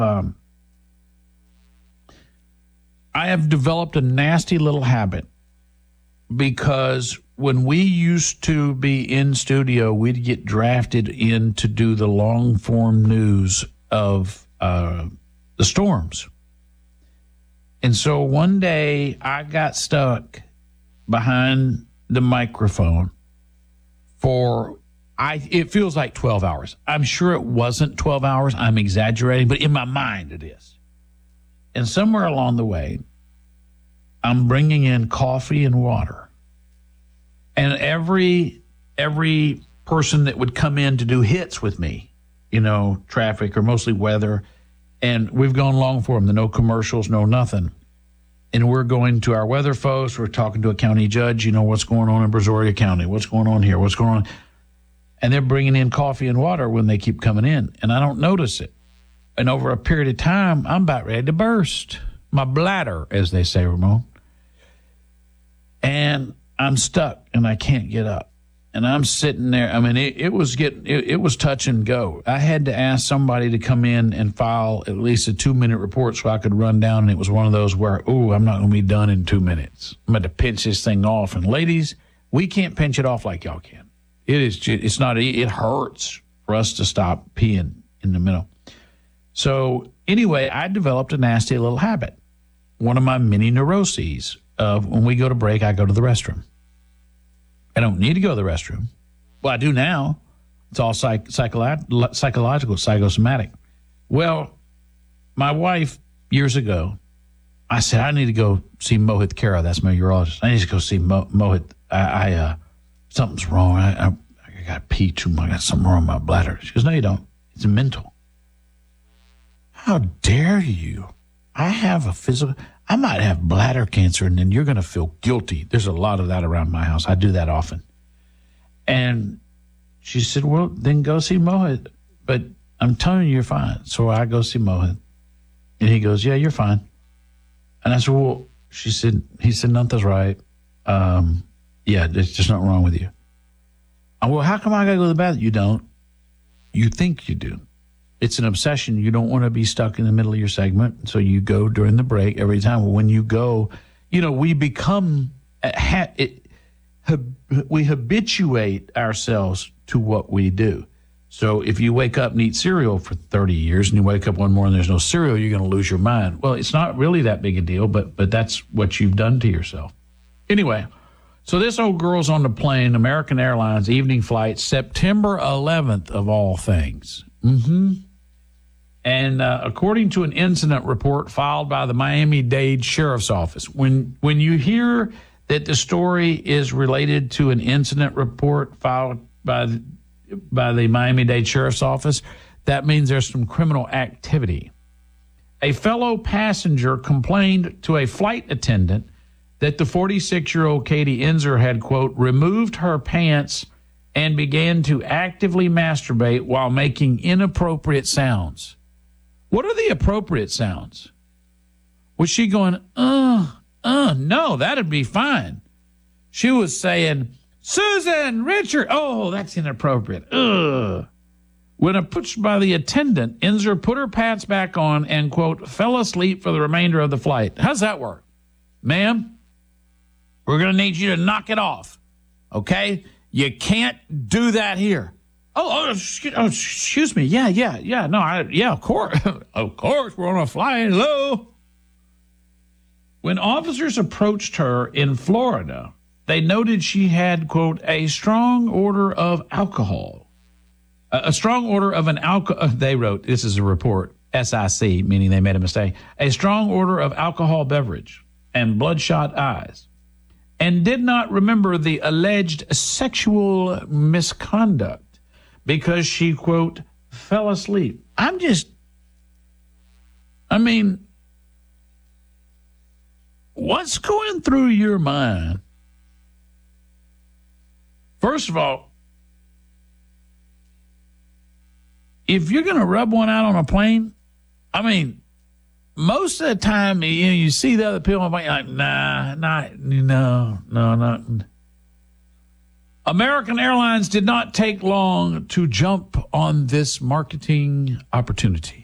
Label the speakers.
Speaker 1: developed a nasty little habit because when we used to be in studio, we'd get drafted in to do the long form news of the storms. And so one day I got stuck behind the microphone for, it feels like 12 hours. I'm sure it wasn't 12 hours. I'm exaggerating, but in my mind it is. And somewhere along the way, I'm bringing in coffee and water. And every person that would come in to do hits with me, traffic or mostly weather, and we've gone long for them. No commercials, no nothing. And we're going to our weather folks. We're talking to a county judge. What's going on in Brazoria County? What's going on here? What's going on? And they're bringing in coffee and water when they keep coming in. And I don't notice it. And over a period of time, I'm about ready to burst. My bladder, as they say, Ramon. And I'm stuck and I can't get up. And I'm sitting there. I mean, it was touch and go. I had to ask somebody to come in and file at least a 2-minute report so I could run down. And it was one of those where, I'm not going to be done in 2 minutes. I'm going to pinch this thing off. And ladies, we can't pinch it off like y'all can. It hurts for us to stop peeing in the middle. So anyway, I developed a nasty little habit. One of my many neuroses of when we go to break, I go to the restroom. I don't need to go to the restroom. Well, I do now. It's all psychological, psychosomatic. Well, my wife, years ago, I said, I need to go see Mohit Khera. That's my urologist. I need to go see Mohit. Something's wrong. I got to pee too much. I got something wrong with my bladder. She goes, no, you don't. It's mental. How dare you? I have a physical... I might have bladder cancer, and then you're going to feel guilty. There's a lot of that around my house. I do that often. And she said, well, then go see Mohit. But I'm telling you, you're fine. So I go see Mohit. And he goes, yeah, you're fine. And I said, well, he said, nothing's right. Yeah, there's just nothing wrong with you. Well, how come I got to go to the bathroom? You don't. You think you do. It's an obsession. You don't want to be stuck in the middle of your segment, so you go during the break every time. Well, when you go, we become, we habituate ourselves to what we do. So if you wake up and eat cereal for 30 years and you wake up one morning and there's no cereal, you're going to lose your mind. Well, it's not really that big a deal, but that's what you've done to yourself. Anyway, so this old girl's on the plane, American Airlines, evening flight, September 11th of all things. Mm-hmm. And according to an incident report filed by the Miami-Dade Sheriff's Office, when you hear that the story is related to an incident report filed by the Miami-Dade Sheriff's Office, that means there's some criminal activity. A fellow passenger complained to a flight attendant that the 46-year-old Katie Enzer had, quote, removed her pants and began to actively masturbate while making inappropriate sounds. What are the appropriate sounds? Was she going, no, that'd be fine. She was saying, Susan, Richard, oh, that's inappropriate. Ugh. When approached by the attendant, Enzer put her pants back on and, quote, fell asleep for the remainder of the flight. How's that work? Ma'am, we're going to need you to knock it off, okay? You can't do that here. Excuse me. Yeah. No, of course. Of course, we're on a flying low. When officers approached her in Florida, they noted she had, quote, a strong odor of alcohol. A strong odor of an alcohol, they wrote, this is a report, SIC, meaning they made a mistake, a strong odor of alcohol beverage and bloodshot eyes, and did not remember the alleged sexual misconduct because she, quote, fell asleep. What's going through your mind? First of all, if you're going to rub one out on a plane, most of the time, you see the other people on the plane, you're like, no. American Airlines did not take long to jump on this marketing opportunity.